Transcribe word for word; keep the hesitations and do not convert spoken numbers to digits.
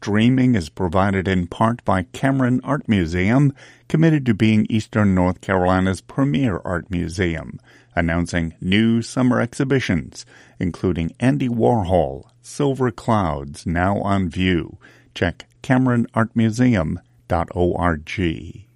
streaming is provided in part by Cameron Art Museum, committed to being Eastern North Carolina's premier art museum, announcing new summer exhibitions, including Andy Warhol, Silver Clouds, now on view. Check cameron art museum dot org.